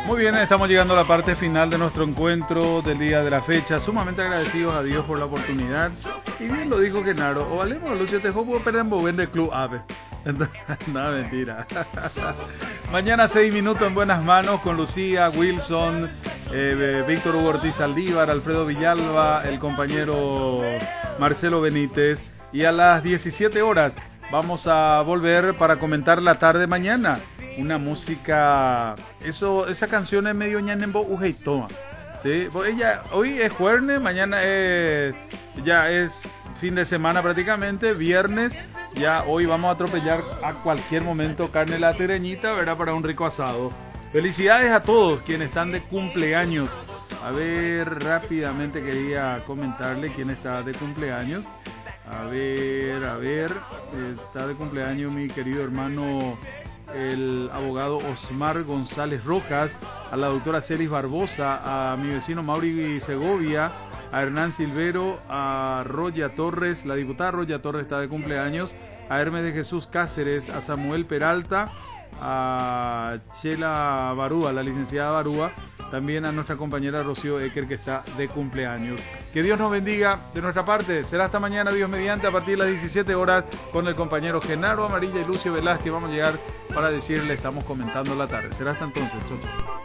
Muy bien, estamos llegando a la parte final de nuestro encuentro del día de la fecha. Sumamente agradecidos a Dios por la oportunidad. Y bien lo dijo Genaro, o valemos Lucio Tejo, puedo perder en el club AVE. Nada, mentira. Mañana 6 minutos en buenas manos con Lucía, Wilson, Víctor Hugo Ortiz Saldívar, Alfredo Villalba, el compañero Marcelo Benítez. Y a las 17 horas vamos a volver para comentar la tarde mañana. Una música, esa canción es medio ñanembo ujeitoma, ¿sí? Hoy es jueves, mañana ya es fin de semana prácticamente, viernes, ya hoy vamos a atropellar a cualquier momento carne la tireñita, ¿verdad? Para un rico asado. Felicidades a todos quienes están de cumpleaños. A ver, rápidamente quería comentarle quién está de cumpleaños. A ver, está de cumpleaños mi querido hermano el abogado Osmar González Rojas, a la doctora Celis Barbosa, a mi vecino Mauri Segovia, a Hernán Silvero, a Roya Torres, la diputada Roya Torres está de cumpleaños, a Hermes de Jesús Cáceres, a Samuel Peralta, a Chela Barúa, la licenciada Barúa, también a nuestra compañera Rocío Ecker que está de cumpleaños. Que Dios nos bendiga de nuestra parte. Será hasta mañana, Dios mediante, a partir de las 17 horas con el compañero Genaro Amarilla y Lucio Velázquez. Vamos a llegar para decirle, estamos comentando la tarde. Será hasta entonces. Chau, chau.